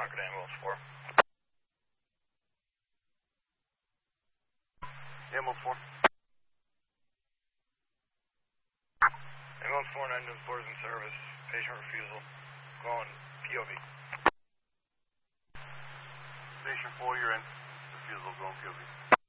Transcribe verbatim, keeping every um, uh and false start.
Rocket Ambulance four. Ambulance four. Ambulance four, nine to four is in service. Patient refusal. Calling P O V. Patient four, you're in. Refusal, going P O V.